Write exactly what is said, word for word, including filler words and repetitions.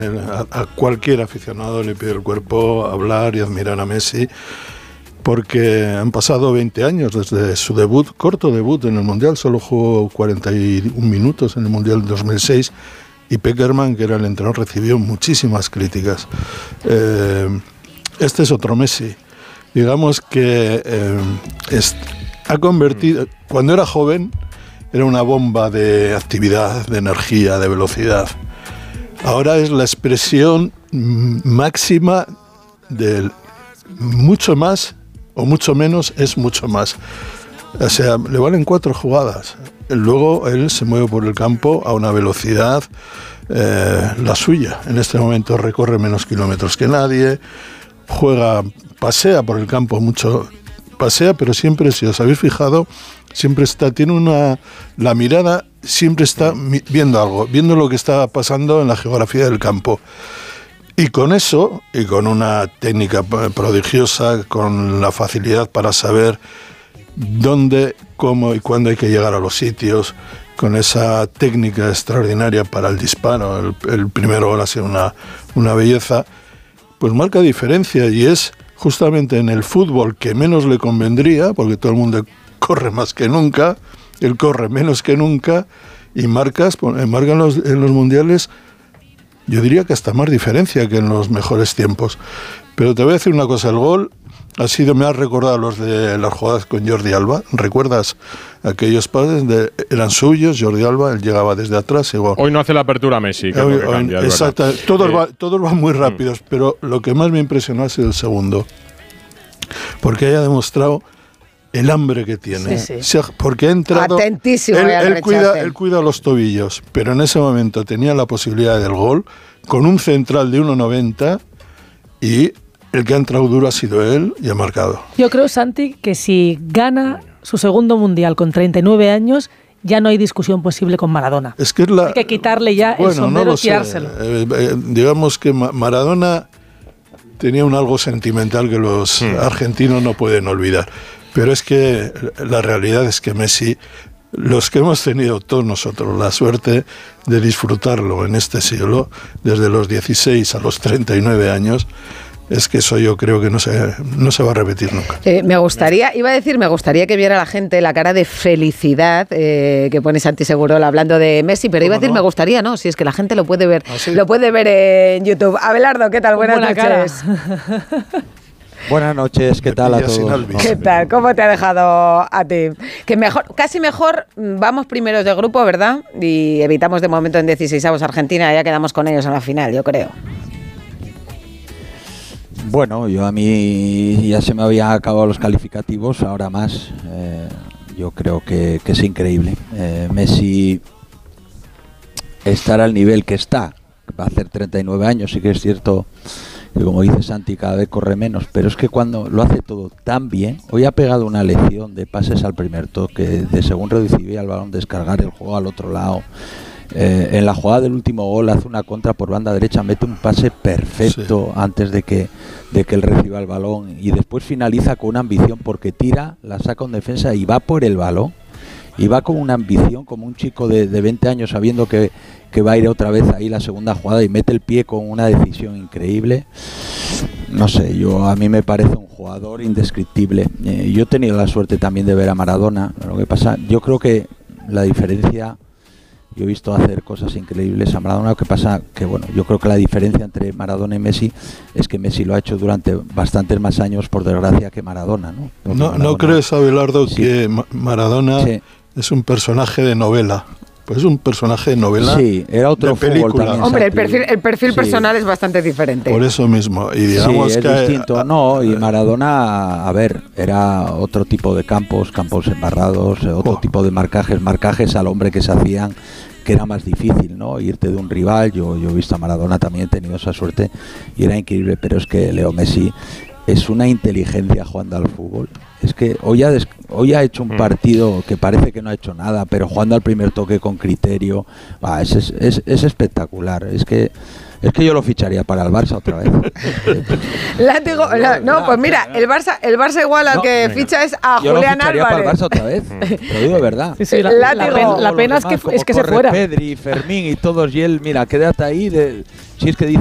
A, a cualquier aficionado le pide el cuerpo hablar y admirar a Messi, porque han pasado veinte años desde su debut, corto debut en el Mundial, solo jugó cuarenta y un minutos en el Mundial dos mil seis, y Pekerman, que era el entrenador, recibió muchísimas críticas. Eh, este es otro Messi. Digamos que eh, es, ha convertido, cuando era joven, era una bomba de actividad, de energía, de velocidad. Ahora es la expresión máxima del mucho más o mucho menos es mucho más. O sea, le valen cuatro jugadas. Luego él se mueve por el campo a una velocidad eh, la suya. En este momento recorre menos kilómetros que nadie, juega, pasea por el campo mucho, pasea, pero siempre, si os habéis fijado, siempre está, tiene una, la mirada siempre está viendo algo, viendo lo que está pasando en la geografía del campo. Y con eso, y con una técnica prodigiosa, con la facilidad para saber dónde, cómo y cuándo hay que llegar a los sitios, con esa técnica extraordinaria para el disparo, el, el primer gol ha sido una, una belleza, pues marca diferencia, y es justamente en el fútbol que menos le convendría, porque todo el mundo corre más que nunca, él corre menos que nunca, y marcas, marcan los, en los mundiales, yo diría que hasta más diferencia que en los mejores tiempos. Pero te voy a decir una cosa, el gol ha sido, me ha recordado los de las jugadas con Jordi Alba. ¿Recuerdas aquellos pases? De, eran suyos, Jordi Alba, él llegaba desde atrás y gol. Hoy no hace la apertura Messi, que hoy, es lo que cambia, hoy, exacto, ¿verdad? todos, eh, va, todos van muy rápidos, mm. pero lo que más me impresionó ha sido el segundo, porque haya demostrado el hambre que tiene, sí, sí. O sea, porque ha entrado, atentísimo, él, él, cuida, él cuida los tobillos, pero en ese momento tenía la posibilidad del gol, con un central de uno noventa, y el que ha entrado duro ha sido él y ha marcado. Yo creo, Santi, que si gana su segundo mundial con treinta y nueve años, ya no hay discusión posible con Maradona. Es que es la, hay que quitarle ya bueno, el sombrero no y tirárselo. Eh, eh, digamos que Maradona tenía un algo sentimental que los mm. argentinos no pueden olvidar. Pero es que la realidad es que Messi, los que hemos tenido todos nosotros la suerte de disfrutarlo en este siglo, desde los dieciséis a los treinta y nueve años, es que eso yo creo que no se, no se va a repetir nunca. Eh, me gustaría, iba a decir, me gustaría que viera la gente la cara de felicidad eh, que pone Santi Segurola hablando de Messi, pero iba a decir, no? me gustaría, ¿no? Si es que la gente lo puede ver, ¿ah, sí? Lo puede ver en YouTube. Abelardo, ¿qué tal? Buenas noches. Buenas noches, ¿qué tal a todos? ¿Qué tal? ¿Cómo te ha dejado a ti? Que mejor, casi mejor vamos primeros de grupo, ¿verdad? Y evitamos de momento en dieciseisavos Argentina, ya quedamos con ellos en la final, yo creo. Bueno, yo a mí ya se me habían acabado los calificativos, ahora más. Eh, yo creo que, que es increíble. Eh, Messi estar al nivel que está, va a hacer treinta y nueve años, sí que es cierto que, como dice Santi, cada vez corre menos, pero es que cuando lo hace todo tan bien, hoy ha pegado una lección de pases al primer toque, de según recibía el balón, descargar el juego al otro lado. Eh, en la jugada del último gol hace una contra por banda derecha, mete un pase perfecto sí. antes de que, de que él reciba el balón, y después finaliza con una ambición porque tira, la saca en defensa y va por el balón, y va con una ambición como un chico de, de veinte años sabiendo que, que va a ir otra vez ahí la segunda jugada, y mete el pie con una decisión increíble. No sé, yo a mí me parece un jugador indescriptible. Eh, yo he tenido la suerte también de ver a Maradona. Lo que pasa, yo creo que la diferencia, yo he visto hacer cosas increíbles a Maradona. Lo que pasa que, bueno, yo creo que la diferencia entre Maradona y Messi es que Messi lo ha hecho durante bastantes más años, por desgracia, que Maradona, ¿no? No, Maradona, ¿no crees, Abelardo, sí. que Maradona sí. es un personaje de novela? Pues es un personaje de novela. Sí, era otro fútbol también. Hombre, el perfil, el perfil sí. personal es bastante diferente. Por eso mismo. Y digamos sí, es que distinto. A, a, no, y Maradona, a ver, era otro tipo de campos, campos embarrados, otro oh. tipo de marcajes, marcajes al hombre que se hacían, que era más difícil, ¿no? Irte de un rival. Yo, yo he visto a Maradona, también he tenido esa suerte y era increíble, pero es que Leo Messi es una inteligencia jugando al fútbol. Es que hoy ha, des, hoy ha hecho un partido que parece que no ha hecho nada, pero jugando al primer toque con criterio, bah, es, es, es, es espectacular. Es que Es que yo lo ficharía para el Barça otra vez. Látigo, no, no, pues mira, el Barça, el Barça igual al no, que venga. ficha es a yo Julián lo ficharía Álvarez. Para el Barça otra vez. Te lo digo de verdad. Sí, sí, la, la, la pena, la pena es que, es que se fuera. Pedri, Fermín y todos, y él, mira, quédate ahí. De, si es que